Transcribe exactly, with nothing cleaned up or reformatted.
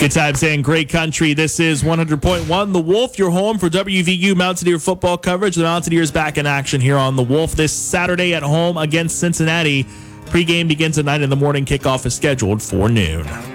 Good time saying great country. This is one hundred point one The Wolf, your home for W V U Mountaineer football coverage. The Mountaineers back in action here on The Wolf this Saturday at home against Cincinnati. Pre-game begins at nine in the morning. Kickoff is scheduled for noon.